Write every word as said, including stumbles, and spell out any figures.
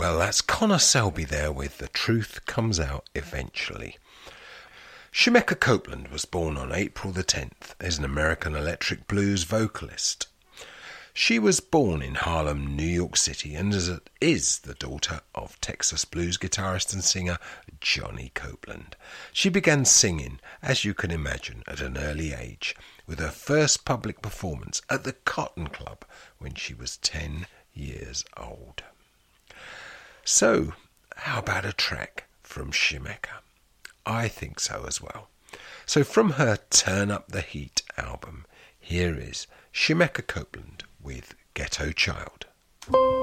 Well, that's Connor Selby there with The Truth Comes Out Eventually. Shemekia Copeland was born on April the tenth as an American electric blues vocalist. She was born in Harlem, New York City, and is the daughter of Texas blues guitarist and singer Johnny Copeland. She began singing, as you can imagine, at an early age, with her first public performance at the Cotton Club when she was ten years old. So, how about a track from Shemekia? I think so as well. So from her Turn Up the Heat album, here is Shemekia Copeland with Ghetto Child.